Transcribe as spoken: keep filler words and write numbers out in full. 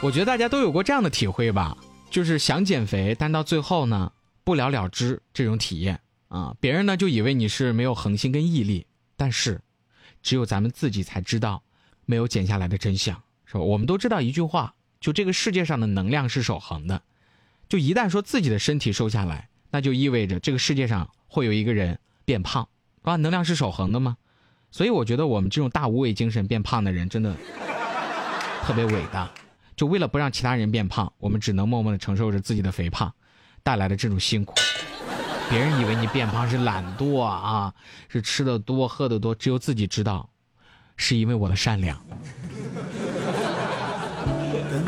我觉得大家都有过这样的体会吧，就是想减肥，但到最后呢不了了之这种体验啊。别人呢就以为你是没有恒心跟毅力，但是只有咱们自己才知道没有减下来的真相，是吧？我们都知道一句话，就这个世界上的能量是守恒的，就一旦说自己的身体瘦下来，那就意味着这个世界上会有一个人变胖啊，能量是守恒的吗？所以我觉得我们这种大无畏精神变胖的人真的特别伟大。就为了不让其他人变胖，我们只能默默地承受着自己的肥胖带来的这种辛苦。别人以为你变胖是懒惰啊，是吃得多喝得多，只有自己知道是因为我的善良。